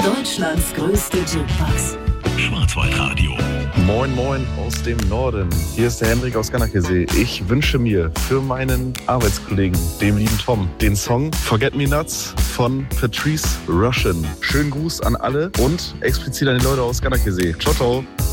Deutschlands größte Jukebox. Schwarzwaldradio. Moin moin aus dem Norden. Hier ist der Hendrik aus Ganakesee. Ich wünsche mir für meinen Arbeitskollegen, dem lieben Tom, den Song Forget Me Nuts von Patrice Rushen. Schönen Gruß an alle und explizit an die Leute aus Ganakesee. Ciao, ciao.